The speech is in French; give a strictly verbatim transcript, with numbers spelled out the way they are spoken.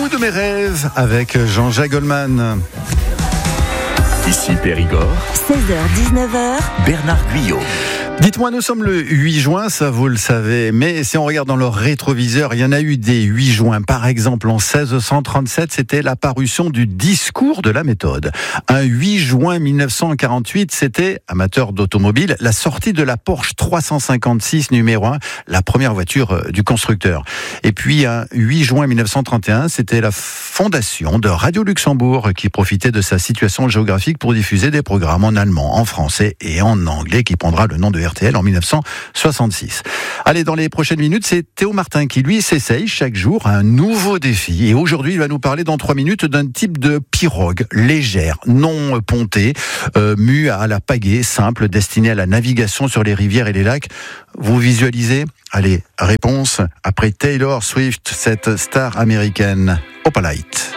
L'amour de mes rêves avec Jean-Jacques Goldman. Ici Périgord, seize heures dix-neuf heures, Bernard Guyot. Dites-moi, nous sommes le huit juin, ça vous le savez, mais si on regarde dans le rétroviseur, il y en a eu des huit juin. Par exemple, en seize cent trente-sept, c'était la parution du discours de la méthode. Un huit juin mille neuf cent quarante-huit, c'était, amateur d'automobile, la sortie de la Porsche trois cent cinquante-six numéro un, la première voiture du constructeur. Et puis, un huit juin mille neuf cent trente et un, c'était la fondation de Radio Luxembourg qui profitait de sa situation géographique pour diffuser des programmes en allemand, en français et en anglais qui prendra le nom de R T L en mille neuf cent soixante-six. Allez, dans les prochaines minutes, c'est Théo Martin qui, lui, s'essaye chaque jour à un nouveau défi. Et aujourd'hui, il va nous parler dans trois minutes d'un type de pirogue légère, non pontée, euh, mue à la pagaie, simple, destinée à la navigation sur les rivières et les lacs. Vous visualisez ? Allez, réponse après Taylor Swift, cette star américaine. Opalite.